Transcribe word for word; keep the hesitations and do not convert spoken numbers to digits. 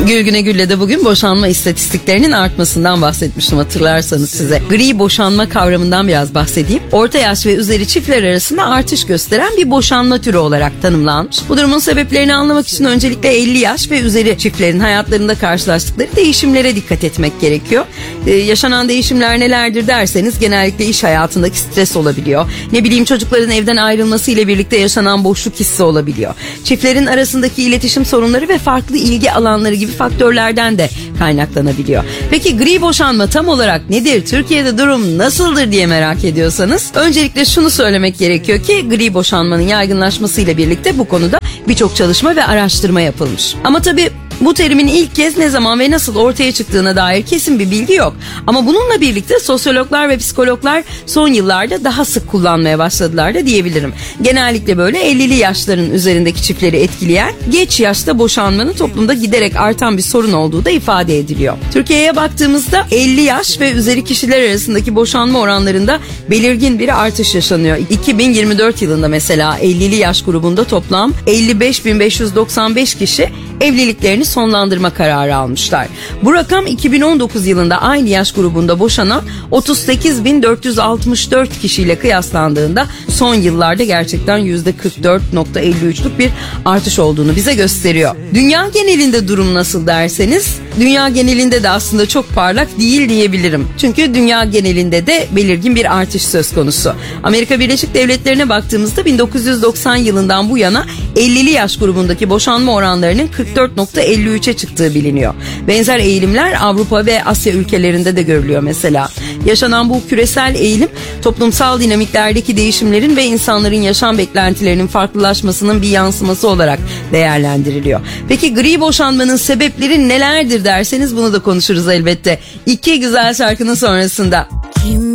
Gülgüne Gül'le de bugün boşanma istatistiklerinin artmasından bahsetmiştim, hatırlarsanız size. Gri boşanma kavramından biraz bahsedeyim. Orta yaş ve üzeri çiftler arasında artış gösteren bir boşanma türü olarak tanımlanmış. Bu durumun sebeplerini anlamak için öncelikle elli yaş ve üzeri çiftlerin hayatlarında karşılaştıkları değişimlere dikkat etmek gerekiyor. Ee, yaşanan değişimler nelerdir derseniz genellikle iş hayatındaki stres olabiliyor. Ne bileyim, çocukların evden ayrılması ile birlikte yaşanan boşluk hissi olabiliyor. Çiftlerin arasındaki iletişim sorunları ve farklı ilgi alanları gibi faktörlerden de kaynaklanabiliyor. Peki gri boşanma tam olarak nedir? Türkiye'de durum nasıldır diye merak ediyorsanız öncelikle şunu söylemek gerekiyor ki gri boşanmanın yaygınlaşmasıyla birlikte bu konuda birçok çalışma ve araştırma yapılmış. Ama tabii bu terimin ilk kez ne zaman ve nasıl ortaya çıktığına dair kesin bir bilgi yok. Ama bununla birlikte sosyologlar ve psikologlar son yıllarda daha sık kullanmaya başladılar da diyebilirim. Genellikle böyle ellili yaşların üzerindeki çiftleri etkileyen geç yaşta boşanmanın toplumda giderek artan bir sorun olduğu da ifade ediliyor. Türkiye'ye baktığımızda elli yaş ve üzeri kişiler arasındaki boşanma oranlarında belirgin bir artış yaşanıyor. iki bin yirmi dört yılında mesela ellili yaş grubunda toplam elli beş bin beş yüz doksan beş kişi evliliklerini sonlandırma kararı almışlar. Bu rakam iki bin on dokuz yılında aynı yaş grubunda boşanan otuz sekiz bin dört yüz altmış dört kişiyle kıyaslandığında son yıllarda gerçekten yüzde kırk dört virgül elli üçlük bir artış olduğunu bize gösteriyor. Dünya genelinde durum nasıl derseniz, dünya genelinde de aslında çok parlak değil diyebilirim. Çünkü dünya genelinde de belirgin bir artış söz konusu. Amerika Birleşik Devletleri'ne baktığımızda bin dokuz yüz doksan yılından bu yana ellili yaş grubundaki boşanma oranlarının kırk dört virgül elli üçe çıktığı biliniyor. Benzer eğilimler Avrupa ve Asya ülkelerinde de görülüyor mesela. Yaşanan bu küresel eğilim toplumsal dinamiklerdeki değişimlerin ve insanların yaşam beklentilerinin farklılaşmasının bir yansıması olarak değerlendiriliyor. Peki gri boşanmanın sebepleri nelerdir derseniz bunu da konuşuruz elbette. İki güzel şarkının sonrasında. Kim